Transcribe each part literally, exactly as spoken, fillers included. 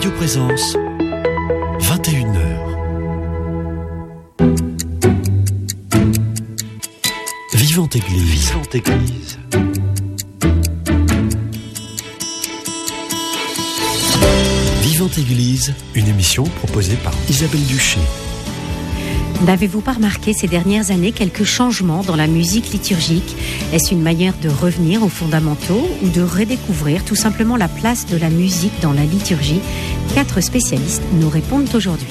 Radio Présence, vingt et une heures. Vivante Église. Vivante Église. Vivante Église, une émission proposée par Isabelle Duché. N'avez-vous pas remarqué ces dernières années quelques changements dans la musique liturgique ? Est-ce une manière de revenir aux fondamentaux ou de redécouvrir tout simplement la place de la musique dans la liturgie ? Quatre spécialistes nous répondent aujourd'hui.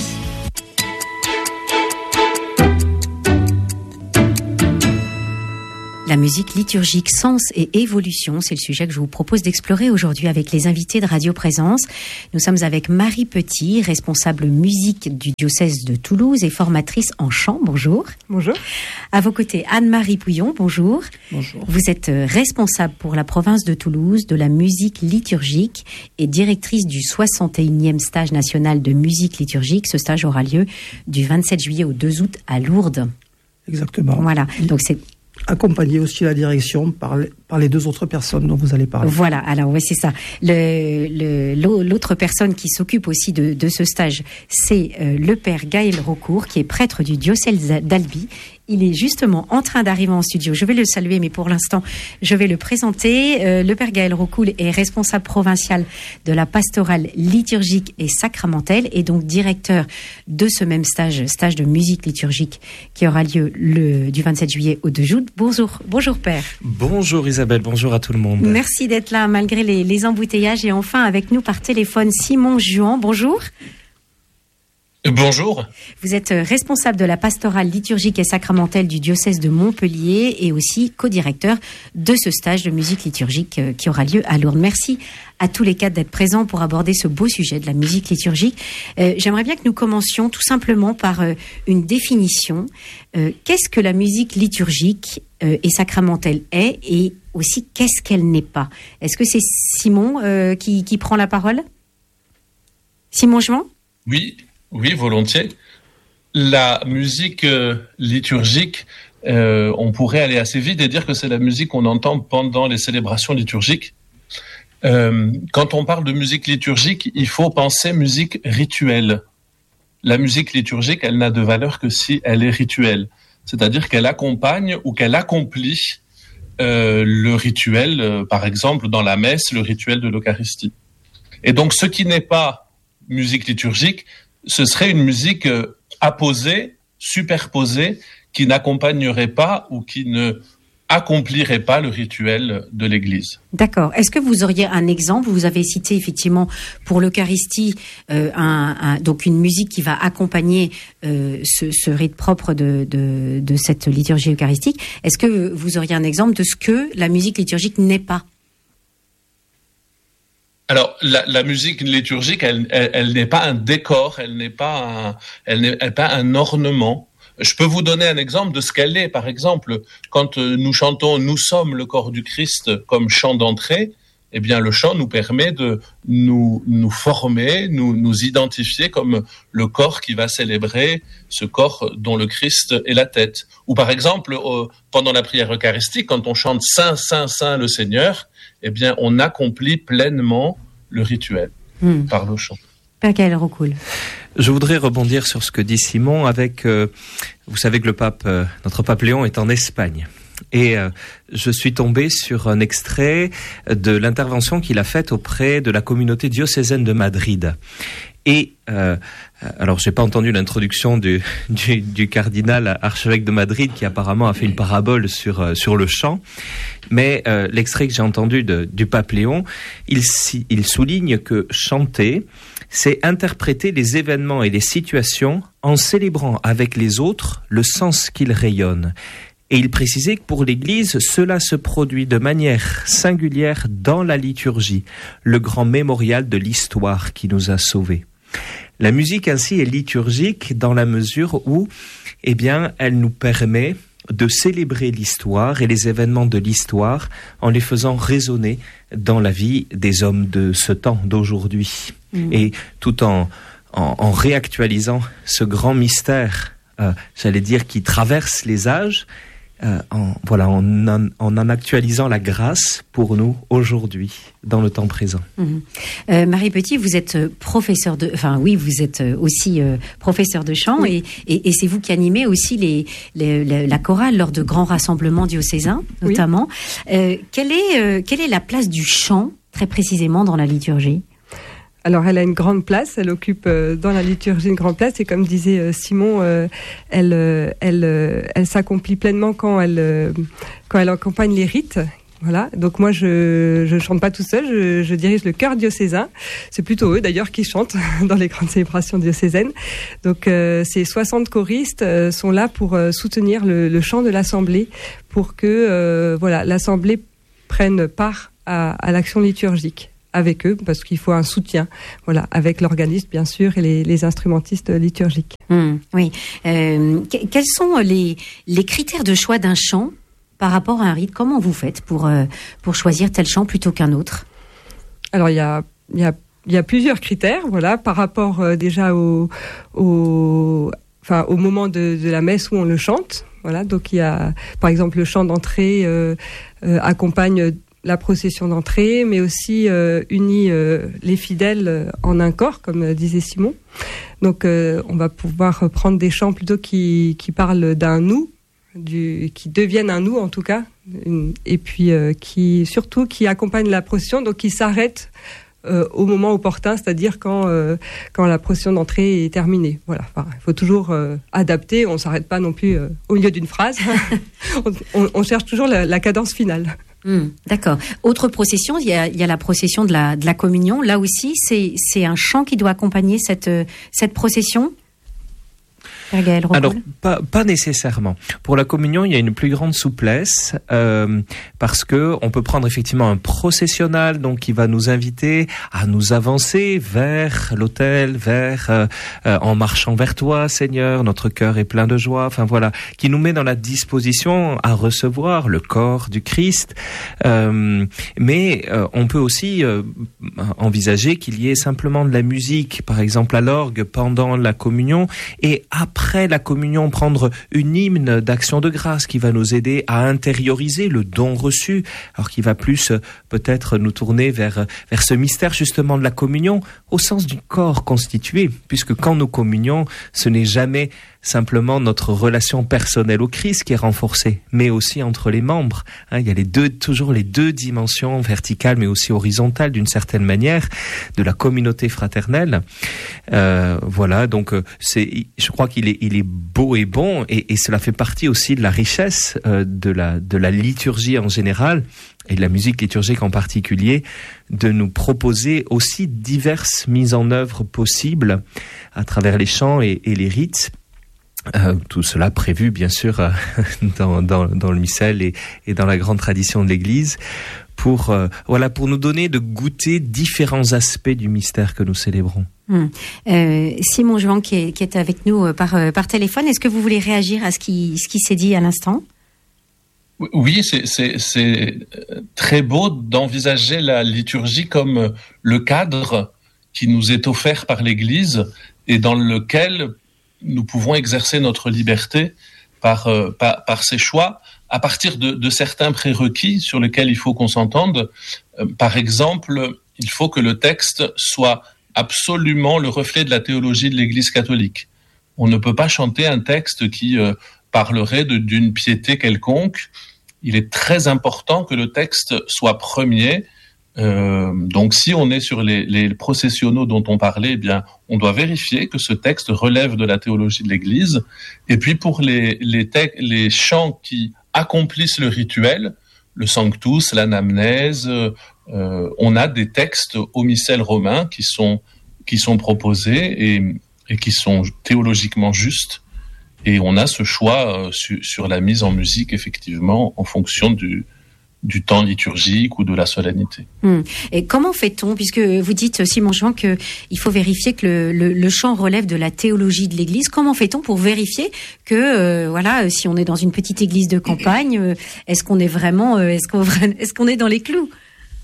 La musique liturgique, sens et évolution, c'est le sujet que je vous propose d'explorer aujourd'hui avec les invités de Radio Présence. Nous sommes avec Marie Petit, responsable musique du diocèse de Toulouse et formatrice en chant. Bonjour. Bonjour. À vos côtés, Anne-Marie Pouillon. Bonjour. Bonjour. Vous êtes responsable pour la province de Toulouse de la musique liturgique et directrice du soixante et unième stage national de musique liturgique. Ce stage aura lieu du vingt-sept juillet au deux août à Lourdes. Exactement. Voilà. Donc c'est accompagné aussi la direction par les, par les deux autres personnes dont vous allez parler. Voilà, alors oui, c'est ça. Le, le, l'autre personne qui s'occupe aussi de, de ce stage, c'est euh, le père Gaël Raucourt, qui est prêtre du diocèse d'Albi. Il est justement en train d'arriver en studio. Je vais le saluer, mais pour l'instant, je vais le présenter. Euh, le père Gaël Raucourt est responsable provincial de la pastorale liturgique et sacramentelle et donc directeur de ce même stage, stage de musique liturgique qui aura lieu le, du vingt-sept juillet au deux août. Bonjour, bonjour père. Bonjour Isabelle, bonjour à tout le monde. Merci d'être là malgré les, les embouteillages et enfin avec nous par téléphone Simon Juan. Bonjour. Bonjour. Vous êtes responsable de la pastorale liturgique et sacramentelle du diocèse de Montpellier et aussi co-directeur de ce stage de musique liturgique qui aura lieu à Lourdes. Merci à tous les quatre d'être présents pour aborder ce beau sujet de la musique liturgique. Euh, j'aimerais bien que nous commencions tout simplement par euh, une définition. Euh, qu'est-ce que la musique liturgique euh, et sacramentelle est et aussi qu'est-ce qu'elle n'est pas ? Est-ce que c'est Simon euh, qui, qui prend la parole ? Simon Juan ? Oui. Oui, volontiers. La musique euh, liturgique, euh, on pourrait aller assez vite et dire que c'est la musique qu'on entend pendant les célébrations liturgiques. Euh, quand on parle de musique liturgique, il faut penser musique rituelle. La musique liturgique, elle n'a de valeur que si elle est rituelle. C'est-à-dire qu'elle accompagne ou qu'elle accomplit euh, le rituel, euh, par exemple dans la messe, le rituel de l'Eucharistie. Et donc ce qui n'est pas musique liturgique, ce serait une musique euh, apposée, superposée, qui n'accompagnerait pas ou qui ne accomplirait pas le rituel de l'Église. D'accord. Est-ce que vous auriez un exemple ? Vous avez cité effectivement pour l'Eucharistie euh, un, un, donc une musique qui va accompagner euh, ce, ce rite propre de, de, de cette liturgie eucharistique. Est-ce que vous auriez un exemple de ce que la musique liturgique n'est pas ? Alors, la, la musique liturgique, elle, elle, elle n'est pas un décor, elle n'est pas un, elle n'est, elle n'est pas un ornement. Je peux vous donner un exemple de ce qu'elle est. Par exemple, quand nous chantons « Nous sommes le corps du Christ » comme chant d'entrée, eh bien, le chant nous permet de nous, nous former, nous, nous identifier comme le corps qui va célébrer ce corps dont le Christ est la tête. Ou par exemple, euh, pendant la prière eucharistique, quand on chante « Saint, Saint, Saint le Seigneur », eh bien, on accomplit pleinement le rituel mmh. par le chant. Père Gaël Raucourt. Je voudrais rebondir sur ce que dit Simon avec, euh, vous savez que le pape, euh, notre pape Léon est en Espagne. Et euh, je suis tombé sur un extrait de l'intervention qu'il a faite auprès de la communauté diocésaine de Madrid. Et euh, alors, j'ai pas entendu l'introduction du, du, du cardinal archevêque de Madrid qui apparemment a fait une parabole sur euh, sur le chant, mais euh, l'extrait que j'ai entendu de, du pape Léon, il, il souligne que chanter, c'est interpréter les événements et les situations en célébrant avec les autres le sens qu'ils rayonnent. Et il précisait que pour l'Église, cela se produit de manière singulière dans la liturgie, le grand mémorial de l'histoire qui nous a sauvés. La musique ainsi est liturgique dans la mesure où, eh bien, elle nous permet de célébrer l'histoire et les événements de l'histoire en les faisant résonner dans la vie des hommes de ce temps, d'aujourd'hui. Mmh. Et tout en, en, en réactualisant ce grand mystère, euh, j'allais dire, qui traverse les âges, euh, en, voilà, en, en, en actualisant la grâce pour nous aujourd'hui, dans le temps présent. Mmh. Euh, Marie Petit, vous êtes professeur de, enfin oui, vous êtes aussi euh, professeur de chant, oui. et, et, et c'est vous qui animez aussi les, les, les, la chorale lors de grands rassemblements diocésains, notamment. Oui. Euh, quelle est, euh, quelle est la place du chant très précisément dans la liturgie? Alors, elle a une grande place, elle occupe euh, dans la liturgie une grande place, et comme disait euh, Simon, euh, elle, euh, elle, euh, elle s'accomplit pleinement quand elle, euh, quand elle accompagne les rites. Voilà. Donc moi, je je chante pas tout seul, je, je dirige le chœur diocésain. C'est plutôt eux d'ailleurs qui chantent dans les grandes célébrations diocésaines. Donc euh, ces soixante choristes euh, sont là pour euh, soutenir le, le chant de l'assemblée, pour que euh, voilà l'assemblée prenne part à, à l'action liturgique avec eux, parce qu'il faut un soutien, voilà, avec l'organiste bien sûr et les, les instrumentistes liturgiques. Mmh, oui. Euh, que, quels sont les, les critères de choix d'un chant par rapport à un rite? Comment vous faites pour, euh, pour choisir tel chant plutôt qu'un autre? Alors il y a, il y a, il y a plusieurs critères, voilà, par rapport euh, déjà au, au, enfin, au moment de, de la messe où on le chante. Voilà, donc il y a, par exemple, le chant d'entrée euh, euh, accompagne la procession d'entrée, mais aussi euh, unit euh, les fidèles euh, en un corps, comme euh, disait Simon. Donc, euh, on va pouvoir prendre des chants plutôt qui, qui parlent d'un nous, du, qui deviennent un nous en tout cas, une, et puis euh, qui surtout qui accompagnent la procession, donc qui s'arrêtent euh, au moment opportun, c'est-à-dire quand euh, quand la procession d'entrée est terminée. Voilà, enfin, il faut toujours euh, adapter. On s'arrête pas non plus euh, au milieu d'une phrase. on, on, on cherche toujours la, la cadence finale. Mmh, d'accord. Autre procession, il y a, il y a la procession de la, de la communion. Là aussi, c'est, c'est un chant qui doit accompagner cette, cette procession. Alors, pas, pas nécessairement. Pour la communion, il y a une plus grande souplesse euh, parce que on peut prendre effectivement un processionnal, donc qui va nous inviter à nous avancer vers l'autel, vers euh, euh, en marchant vers toi, Seigneur. Notre cœur est plein de joie. Enfin voilà, qui nous met dans la disposition à recevoir le corps du Christ. Euh, mais euh, on peut aussi euh, envisager qu'il y ait simplement de la musique, par exemple à l'orgue pendant la communion, et après Après la communion, prendre une hymne d'action de grâce qui va nous aider à intérioriser le don reçu, alors qui va plus peut-être nous tourner vers, vers ce mystère justement de la communion au sens du corps constitué, puisque quand nous communions, ce n'est jamais simplement notre relation personnelle au Christ qui est renforcée, mais aussi entre les membres. Hein, il y a les deux, toujours les deux dimensions verticales, mais aussi horizontales d'une certaine manière, de la communauté fraternelle. Euh, voilà, donc c'est, je crois qu'il est, il est beau et bon, et, et cela fait partie aussi de la richesse euh, de la, de la liturgie en général, et de la musique liturgique en particulier, de nous proposer aussi diverses mises en œuvre possibles à travers les chants et, et les rites. Euh, tout cela prévu bien sûr euh, dans, dans, dans le missel et, et dans la grande tradition de l'Église pour euh, voilà pour nous donner de goûter différents aspects du mystère que nous célébrons. Hum. Euh, Simon Jouan qui est, qui est avec nous par, par téléphone, est-ce que vous voulez réagir à ce qui, ce qui s'est dit à l'instant? Oui, c'est, c'est, c'est très beau d'envisager la liturgie comme le cadre qui nous est offert par l'Église et dans lequel nous pouvons exercer notre liberté par, euh, par, par ces choix à partir de, de certains prérequis sur lesquels il faut qu'on s'entende. Euh, par exemple, il faut que le texte soit absolument le reflet de la théologie de l'Église catholique. On ne peut pas chanter un texte qui euh, parlerait de, d'une piété quelconque. Il est très important que le texte soit premier. Euh, donc, si on est sur les, les processionnaux dont on parlait, eh bien, on doit vérifier que ce texte relève de la théologie de l'Église. Et puis, pour les, les, te- les chants qui accomplissent le rituel, le Sanctus, l'anamnèse, euh, on a des textes au missel romain qui sont, qui sont proposés et, et qui sont théologiquement justes. Et on a ce choix euh, su, sur la mise en musique, effectivement, en fonction du du temps liturgique ou de la solennité. Hum. Et comment fait-on, puisque vous dites, Simon Jouan, qu'il faut vérifier que le, le, le chant relève de la théologie de l'Église, comment fait-on pour vérifier que, euh, voilà, si on est dans une petite église de campagne, euh, est-ce qu'on est vraiment, euh, est-ce qu'on, est-ce qu'on est dans les clous?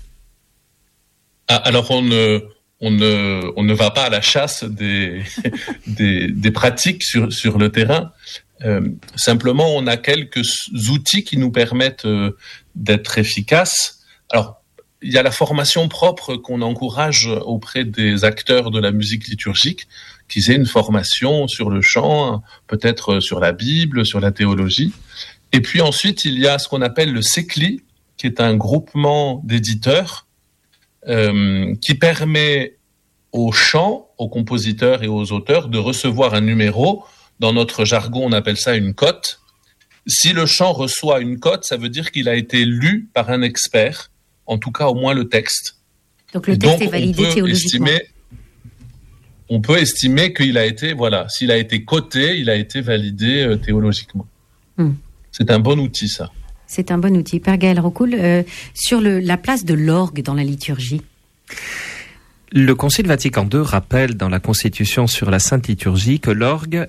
Ah, alors on ne, on ne, on ne va pas à la chasse des, des, des pratiques sur, sur le terrain. Euh, simplement, on a quelques outils qui nous permettent euh, d'être efficaces. Alors, il y a la formation propre qu'on encourage auprès des acteurs de la musique liturgique, qu'ils aient une formation sur le chant, peut-être sur la Bible, sur la théologie. Et puis ensuite, il y a ce qu'on appelle le C C L I, qui est un groupement d'éditeurs euh, qui permet aux chants, aux compositeurs et aux auteurs de recevoir un numéro. Dans notre jargon, on appelle ça une cote. Si le chant reçoit une cote, ça veut dire qu'il a été lu par un expert, en tout cas au moins le texte. Donc le texte donc, est validé on théologiquement. Estimer, on peut estimer qu'il a été, voilà, s'il a été coté, il a été validé euh, théologiquement. Hmm. C'est un bon outil, ça. C'est un bon outil. Père Gaël Rocoul, euh, sur le, la place de l'orgue dans la liturgie. Le Concile Vatican deux rappelle dans la Constitution sur la Sainte Liturgie que l'orgue